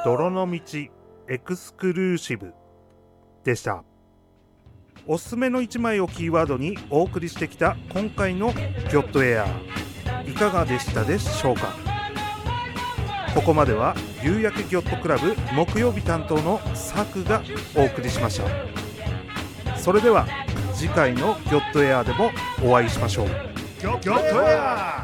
泥の道エクスクルーシブでした。おすすめの1枚をキーワードにお送りしてきた今回のギョットエアいかがでしたでしょうか。ここまでは夕焼けギョットクラブ木曜日担当のサクがお送りしました。それでは次回のギョットエアでもお会いしましょう。ギョットエア